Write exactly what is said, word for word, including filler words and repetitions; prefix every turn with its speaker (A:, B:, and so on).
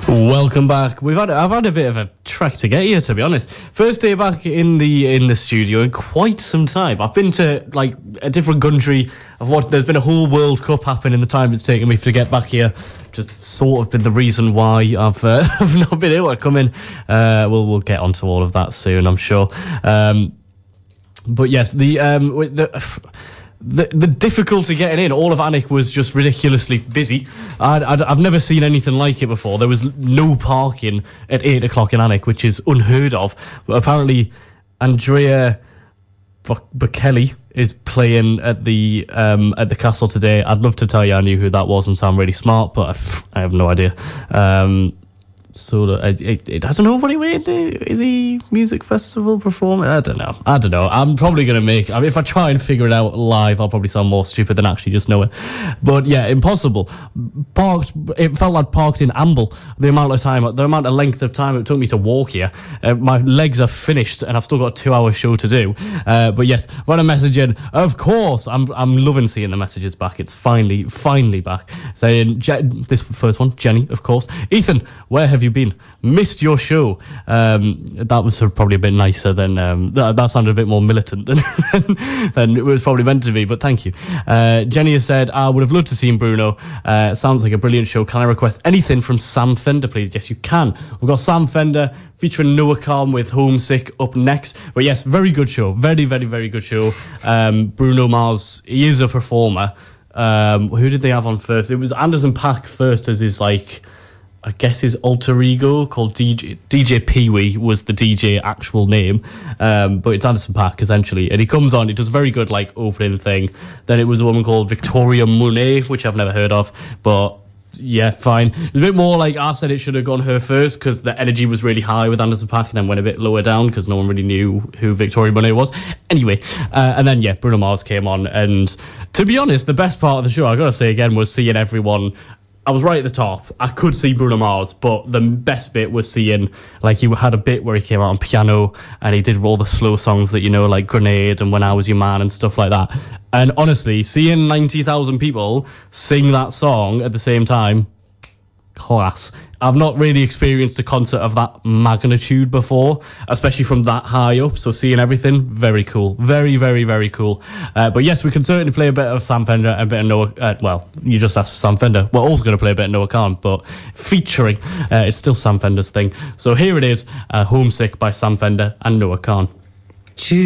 A: Welcome back. We've had I've had a bit of a trek to get here, to be honest. First day back in the in the studio in quite some time. I've been to like a different country. I've watched. There's been a whole World Cup happen in the time it's taken me to get back here. Just sort of been the reason why I've uh, I've not been able to come in. Uh, we'll we'll get onto all of that soon, I'm sure. Um, but yes, the um the. The the difficulty getting in, all of Alnwick was just ridiculously busy. I'd, I'd, I've never seen anything like it before. There was no parking at eight o'clock in Alnwick, which is unheard of. But apparently, Andrea Bocelli is playing at the um, at the castle today. I'd love to tell you I knew who that was and sound really smart, but I've, I have no idea. Um, So it, it, it doesn't know what he is he music festival performer? I don't know. I don't know. I'm probably gonna make. I mean, if I try and figure it out live, I'll probably sound more stupid than actually just know it. But yeah, impossible. Parked. It felt like parked in Amble. The amount of time, the amount of length of time it took me to walk here. Uh, my legs are finished, and I've still got a two-hour show to do. Uh, but yes, when I message in, of course, I'm I'm loving seeing the messages back. It's finally finally back. Saying this first one, Jenny, of course. Ethan, where have you been? Missed your show. Um, that was probably a bit nicer than um, that, that sounded a bit more militant than, than it was probably meant to be, but thank you. Uh, Jenny has said, I would have loved to see Bruno. Uh, sounds like a brilliant show. Can I request anything from Sam Fender, please? Yes, you can. We've got Sam Fender featuring Noah Kahan with Homesick up next. But yes, very good show. Very, very, very good show. Um, Bruno Mars, he is a performer. Um, who did they have on first? It was Anderson .Paak first as his like I guess his alter ego called D J D J Pee Wee was the D J actual name, um, but it's Anderson .Paak essentially, and he comes on. He does a very good like opening thing. Then it was a woman called Victoria Monet, which I've never heard of, but yeah, fine. It was a bit more like I said it should have gone her first because the energy was really high with Anderson .Paak, and then went a bit lower down because no one really knew who Victoria Monet was. Anyway, uh, and then yeah, Bruno Mars came on, and to be honest, the best part of the show, I gotta say again, was seeing everyone. I was right at the top. I could see Bruno Mars, but the best bit was seeing, like, he had a bit where he came out on piano and he did all the slow songs that, you know, like Grenade and When I Was Your Man and stuff like that. And honestly, seeing ninety thousand people sing that song at the same time, class. I've not really experienced a concert of that magnitude before, especially from that high up. So seeing everything, very cool. Very, very, very cool. Uh, but yes, we can certainly play a bit of Sam Fender and a bit of Noah. Uh, well, you just asked Sam Fender. We're also going to play a bit of Noah Kahan, but featuring, uh, it's still Sam Fender's thing. So here it is, uh, Homesick by Sam Fender and Noah Kahan.